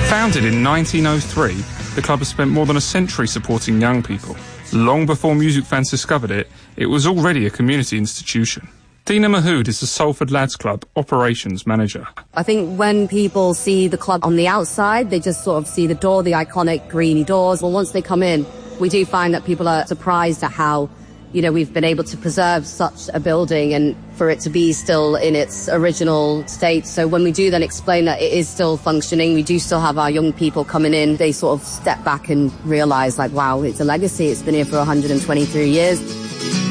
Founded in 1903, the club has spent more than a century supporting young people. Long before music fans discovered it, it was already a community institution. Dina Mahood is the Salford Lads Club operations manager. I think when people see the club on the outside, they just sort of see the door, the iconic green doors. Well, once they come in, we do find that people are surprised at how, we've been able to preserve such a building and for it to be still in its original state. So when we do then explain that it is still functioning, we do still have our young people coming in, they sort of step back and realise, wow, it's a legacy. It's been here for 123 years.